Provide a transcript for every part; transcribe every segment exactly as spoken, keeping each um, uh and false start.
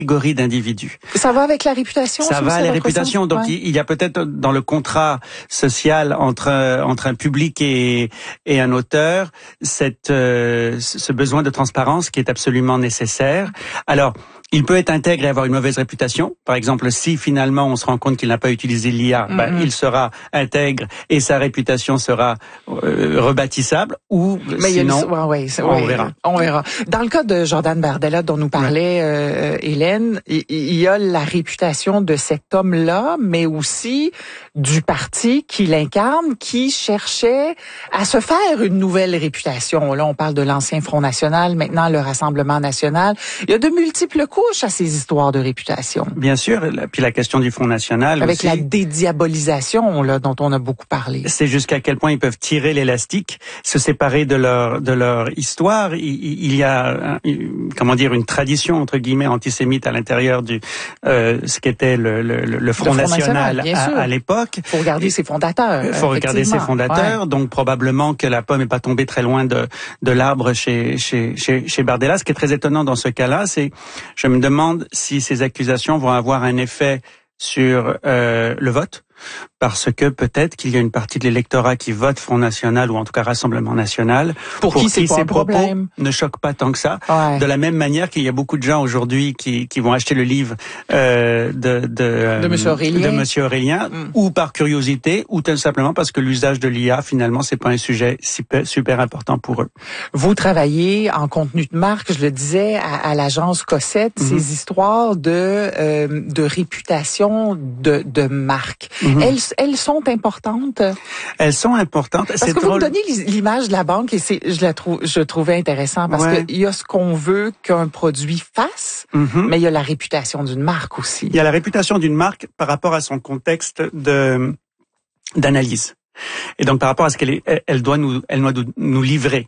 catégorie d'individus. Ça va avec la réputation? Ça va à la réputation. Donc, ouais. il y a peut-être dans le contrat social entre entre un public et et un auteur cette euh, ce besoin de transparence qui est absolument nécessaire. Alors, il peut être intègre et avoir une mauvaise réputation. Par exemple, si finalement on se rend compte qu'il n'a pas utilisé l'I A, mm-hmm. ben, il sera intègre et sa réputation sera euh, rebâtissable. Ou Mais sinon, a, ouais, ouais, on ouais, verra. On verra. Dans le cas de Jordan Bardella dont nous parlait ouais. euh, Hélène, il, il y a la réputation de cet homme-là, mais aussi du parti qui l'incarne, qui cherchait à se faire une nouvelle réputation. Là, on parle de l'ancien Front National, maintenant le Rassemblement National. Il y a de multiples couches à ces histoires de réputation. Bien sûr, puis la question du Front National avec aussi, la dédiabolisation là dont on a beaucoup parlé. C'est jusqu'à quel point ils peuvent tirer l'élastique, se séparer de leur de leur histoire. Il, il y a comment dire une tradition entre guillemets antisémite à l'intérieur du euh, ce qu'était le, le, le Front, le Front National, National à, à l'époque. Faut regarder ses fondateurs. Il faut regarder ses fondateurs. Ouais. Donc probablement que la pomme n'est pas tombée très loin de de l'arbre chez chez chez chez Bardella. Ce qui est très étonnant dans ce cas-là, c'est je me demande si ces accusations vont avoir un effet sur euh, le vote. Parce que peut-être qu'il y a une partie de l'électorat qui vote Front National ou en tout cas Rassemblement National pour, pour qui, qui ces propos problème. ne choquent pas tant que ça. Ouais. De la même manière qu'il y a beaucoup de gens aujourd'hui qui, qui vont acheter le livre euh, de de, de Monsieur Aurélien, de Monsieur Aurélien mm. ou par curiosité ou tout simplement parce que l'usage de l'I A finalement c'est pas un sujet super, super important pour eux. Vous travaillez en contenu de marque, je le disais à, à l'agence Cossette, mm-hmm. ces histoires de euh, de réputation de de marque. Mm-hmm. Elles Elles sont importantes. Elles sont importantes. Parce c'est que drôle. vous me donnez l'image de la banque et c'est, je la trouve, je trouvais intéressant parce ouais. qu'il y a ce qu'on veut qu'un produit fasse, mm-hmm. mais il y a la réputation d'une marque aussi. Il y a la réputation d'une marque par rapport à son contexte de d'analyse. Et donc par rapport à ce qu'elle est, elle doit nous, elle doit nous livrer.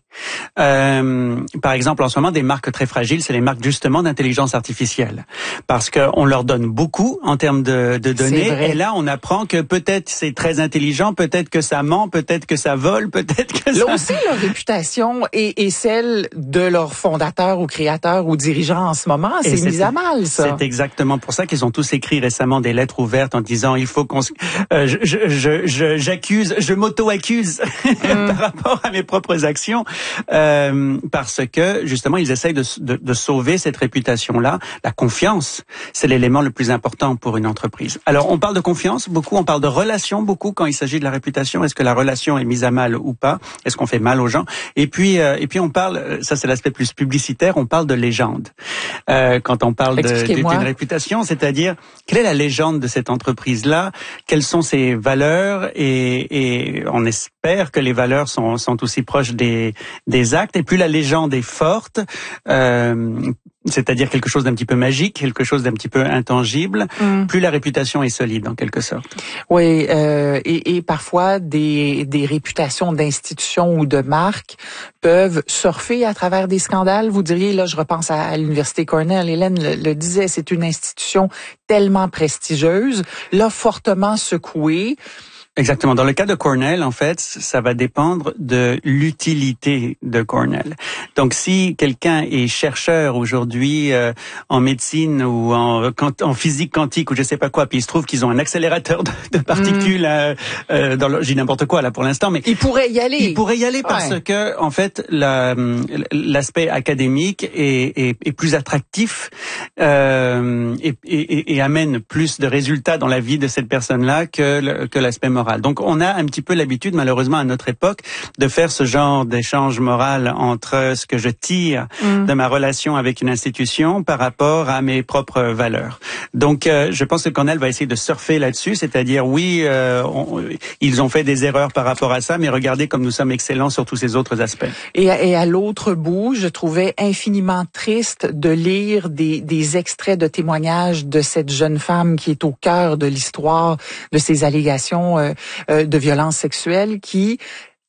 Euh, par exemple, en ce moment, des marques très fragiles, c'est les marques justement d'intelligence artificielle, parce que on leur donne beaucoup en termes de, de données. Et là, on apprend que peut-être c'est très intelligent, peut-être que ça ment, peut-être que ça vole, peut-être que là ça... aussi, leur réputation et, et celle de leurs fondateurs ou créateurs ou dirigeants en ce moment, c'est, c'est mise à mal. Ça. C'est exactement pour ça qu'ils ont tous écrit récemment des lettres ouvertes en disant il faut qu'on, euh, je, je, je, j'accuse. Je m'auto-accuse mm. par rapport à mes propres actions euh, parce que justement ils essayent de, de, de sauver cette réputation-là. La confiance, c'est l'élément le plus important pour une entreprise. Alors on parle de confiance beaucoup, on parle de relation beaucoup quand il s'agit de la réputation. Est-ce que la relation est mise à mal ou pas? Est-ce qu'on fait mal aux gens? Et puis euh, et puis on parle, ça c'est l'aspect plus publicitaire, on parle de légende. Euh, quand on parle de, d'une réputation, c'est-à-dire quelle est la légende de cette entreprise-là? Quelles sont ses valeurs et, et Et on espère que les valeurs sont, sont aussi proches des, des actes. Et plus la légende est forte, euh, c'est-à-dire quelque chose d'un petit peu magique, quelque chose d'un petit peu intangible, mm. plus la réputation est solide en quelque sorte. Oui, euh, et, et parfois des, des réputations d'institutions ou de marques peuvent surfer à travers des scandales. Vous diriez, là je repense à, à l'Université Cornell, Hélène le, le disait, c'est une institution tellement prestigieuse, là fortement secouée. Exactement. Dans le cas de Cornell, en fait, ça va dépendre de l'utilité de Cornell. Donc, si quelqu'un est chercheur aujourd'hui euh, en médecine ou en, en physique quantique ou je sais pas quoi, puis il se trouve qu'ils ont un accélérateur de, de particules, mmh. euh, euh, dans le, je dis n'importe quoi là pour l'instant, mais il pourrait y aller. Il pourrait y aller parce ouais. que, en fait, la, l'aspect académique est, est, est plus attractif euh, et, et, et amène plus de résultats dans la vie de cette personne-là que, le, que l'aspect moral. Donc on a un petit peu l'habitude, malheureusement à notre époque, de faire ce genre d'échange moral entre ce que je tire mmh. de ma relation avec une institution par rapport à mes propres valeurs. Donc euh, je pense que Cornell va essayer de surfer là-dessus, c'est-à-dire oui, euh, on, ils ont fait des erreurs par rapport à ça, mais regardez comme nous sommes excellents sur tous ces autres aspects. Et, et à l'autre bout, je trouvais infiniment triste de lire des, des extraits de témoignages de cette jeune femme qui est au cœur de l'histoire de ces allégations euh, de violence sexuelle qui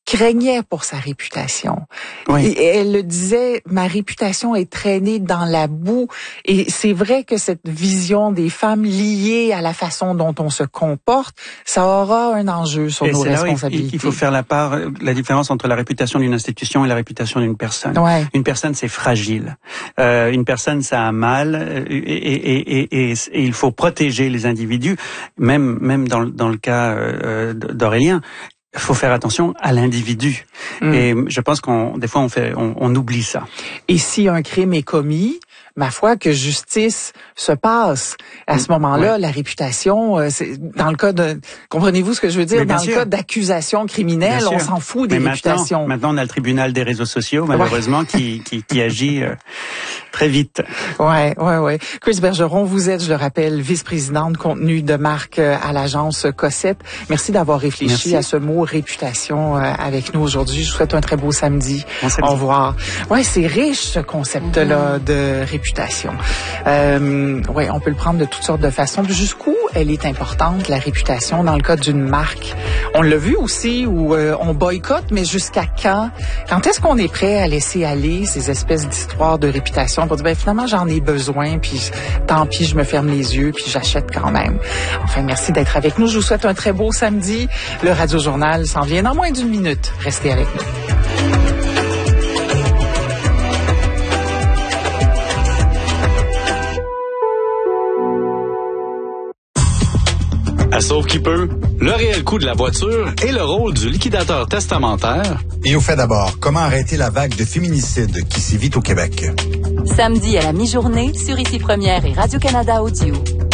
craignait pour sa réputation. Oui. Et elle le disait, ma réputation est traînée dans la boue. Et c'est vrai que cette vision des femmes liée à la façon dont on se comporte, ça aura un enjeu sur et nos c'est là responsabilités. Il, il faut faire la part, la différence entre la réputation d'une institution et la réputation d'une personne. Ouais. Une personne, c'est fragile. Euh, une personne, ça a mal, et, et, et, et, et il faut protéger les individus, même même dans, dans le cas euh, d'Aurélien. Il faut faire attention à l'individu. Mm. Et je pense qu'on, des fois, on fait, on, on oublie ça. Et si un crime est commis, ma foi, que justice se passe. À ce moment-là, ouais. la réputation, euh, c'est, dans le cas de, comprenez-vous ce que je veux dire? Dans sûr. le cas d'accusation criminelle, on s'en fout des Mais réputations. Maintenant, maintenant, on a le tribunal des réseaux sociaux, malheureusement, ouais. qui, qui, qui agit euh, très vite. Ouais, ouais, ouais. Chris Bergeron, vous êtes, je le rappelle, vice-présidente de contenu de marque à l'agence Cossette. Merci d'avoir réfléchi Merci. à ce mot réputation euh, avec nous aujourd'hui. Je vous souhaite un très beau samedi. Bon samedi. Au revoir. Ouais, c'est riche ce concept-là de réputation. Euh, ouais, on peut le prendre de toutes sortes de façons. Jusqu'où elle est importante, la réputation, dans le cas d'une marque? On l'a vu aussi où euh, on boycotte, mais jusqu'à quand? Quand est-ce qu'on est prêt à laisser aller ces espèces d'histoires de réputation pour dire, ben finalement, j'en ai besoin, puis tant pis, je me ferme les yeux, puis j'achète quand même. Enfin, merci d'être avec nous. Je vous souhaite un très beau samedi. Le Radio Journal s'en vient dans moins d'une minute. Restez avec nous. À Sauve qui peut, le réel coût de la voiture et le rôle du liquidateur testamentaire. Et au fait d'abord, comment arrêter la vague de féminicides qui sévit au Québec? Samedi à la mi-journée, sur Ici Première et Radio-Canada Audio.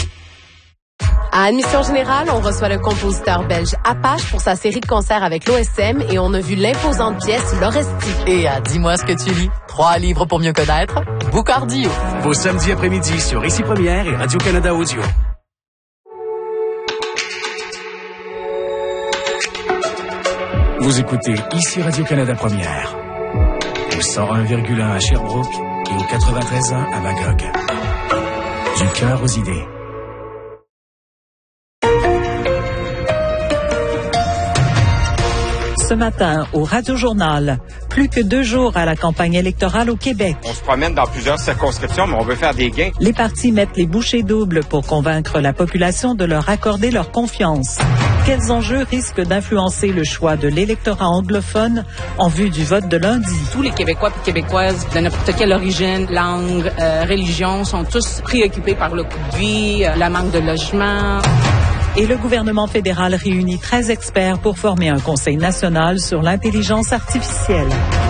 À Admission Générale, on reçoit le compositeur belge Apache pour sa série de concerts avec l'O S M et on a vu l'imposante pièce L'Oresti. Et à Dis-moi ce que tu lis, trois livres pour mieux connaître, Boucardio. Vos samedis après-midi sur Ici Première et Radio-Canada Audio. Vous écoutez Ici Radio-Canada Première, au cent un virgule un à Sherbrooke et au quatre-vingt-treize virgule un à Magog. Du cœur aux idées. Ce matin, au Radio Journal, plus que deux jours à la campagne électorale au Québec. On se promène dans plusieurs circonscriptions, mais on veut faire des gains. Les partis mettent les bouchées doubles pour convaincre la population de leur accorder leur confiance. Quels enjeux risquent d'influencer le choix de l'électorat anglophone en vue du vote de lundi? Tous les Québécois et Québécoises de n'importe quelle origine, langue, euh, religion sont tous préoccupés par le coût de vie, euh, la manque de logement. Et le gouvernement fédéral réunit treize experts pour former un conseil national sur l'intelligence artificielle.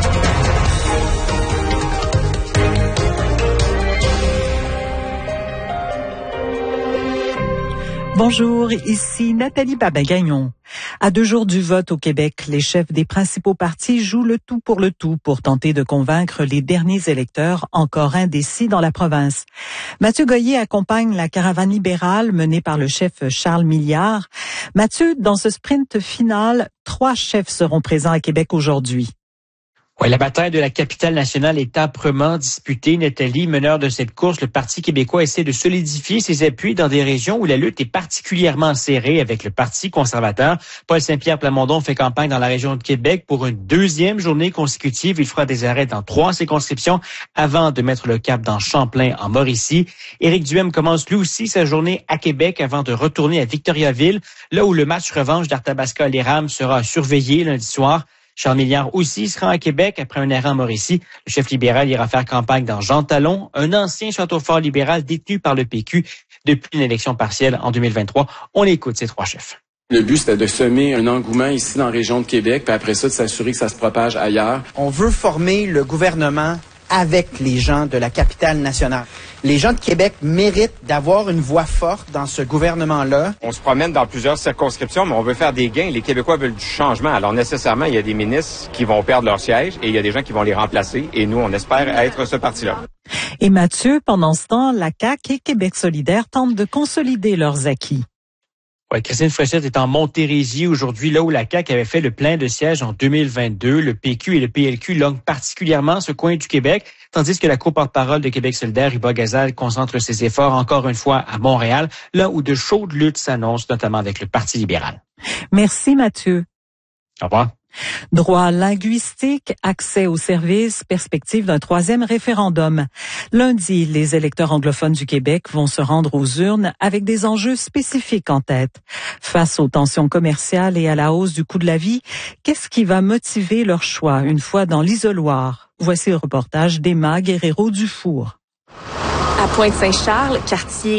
Bonjour, ici Nathalie Babin-Gagnon. À deux jours du vote au Québec, les chefs des principaux partis jouent le tout pour le tout pour tenter de convaincre les derniers électeurs encore indécis dans la province. Mathieu Goyer accompagne la caravane libérale menée par le chef Charles Milliard. Mathieu, dans ce sprint final, trois chefs seront présents à Québec aujourd'hui. Oui, la bataille de la capitale nationale est âprement disputée. Nathalie, meneur de cette course, le Parti québécois essaie de solidifier ses appuis dans des régions où la lutte est particulièrement serrée avec le Parti conservateur. Paul Saint-Pierre Plamondon fait campagne dans la région de Québec pour une deuxième journée consécutive. Il fera des arrêts dans trois circonscriptions avant de mettre le cap dans Champlain, en Mauricie. Éric Duhem commence lui aussi sa journée à Québec avant de retourner à Victoriaville, là où le match revanche d'Arthabasca-Les Rams sera surveillé lundi soir. Charles Milliard aussi se rend à Québec après un arrêt en Mauricie. Le chef libéral ira faire campagne dans Jean Talon, un ancien château fort libéral détenu par le P Q depuis une élection partielle en deux mille vingt-trois. On écoute ces trois chefs. Le but, c'était de semer un engouement ici dans la région de Québec, puis après ça, de s'assurer que ça se propage ailleurs. On veut former le gouvernement avec les gens de la capitale nationale. Les gens de Québec méritent d'avoir une voix forte dans ce gouvernement-là. On se promène dans plusieurs circonscriptions, mais on veut faire des gains. Les Québécois veulent du changement. Alors nécessairement, il y a des ministres qui vont perdre leur siège et il y a des gens qui vont les remplacer. Et nous, on espère être ce parti-là. Et Mathieu, pendant ce temps, la C A Q et Québec solidaire tentent de consolider leurs acquis. Ouais, Christine Fréchette est en Montérégie aujourd'hui, là où la C A Q avait fait le plein de sièges en deux mille vingt-deux. Le P Q et le P L Q longuent particulièrement ce coin du Québec, tandis que la co-porte-parole de Québec solidaire, Iba Gazal, concentre ses efforts encore une fois à Montréal, là où de chaudes luttes s'annoncent, notamment avec le Parti libéral. Merci Mathieu. Au revoir. Droit linguistique, accès aux services, perspective d'un troisième référendum. Lundi, les électeurs anglophones du Québec vont se rendre aux urnes avec des enjeux spécifiques en tête. Face aux tensions commerciales et à la hausse du coût de la vie, qu'est-ce qui va motiver leur choix une fois dans l'isoloir? Voici le reportage d'Emma Guerrero-Dufour. À Pointe-Saint-Charles, quartier